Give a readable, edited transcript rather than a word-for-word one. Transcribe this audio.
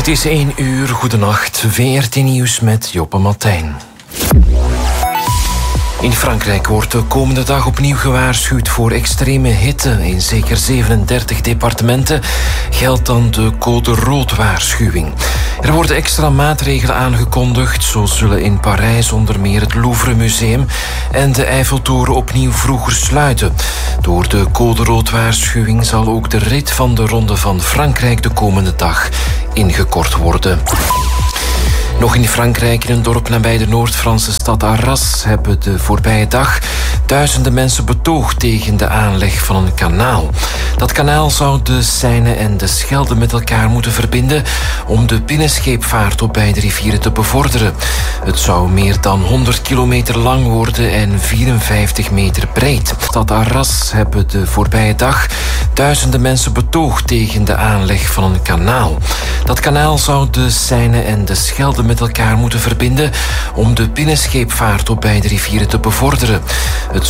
Het is 1 uur, goedenacht, VRT Nieuws met Joppe Martijn. In Frankrijk wordt de komende dag opnieuw gewaarschuwd voor extreme hitte. In zeker 37 departementen geldt dan de code rood waarschuwing. Er worden extra maatregelen aangekondigd. Zo zullen in Parijs onder meer het Louvre Museum en de Eiffeltoren opnieuw vroeger sluiten. Door de code rood waarschuwing zal ook de rit van de Ronde van Frankrijk de komende dag ingekort worden. Nog in Frankrijk, in een dorp nabij de Noord-Franse stad Arras, hebben de voorbije dag duizenden mensen betoogd tegen de aanleg van een kanaal. Dat kanaal zou de Seine en de Schelde met elkaar moeten verbinden om de binnenscheepvaart op beide rivieren te bevorderen. Het zou meer dan 100 kilometer lang worden en 54 meter breed. De stad Arras hebben de voorbije dag duizenden mensen betoogd tegen de aanleg van een kanaal. Dat kanaal zou de Seine en de Schelde met elkaar moeten verbinden om de binnenscheepvaart op beide rivieren te bevorderen. Het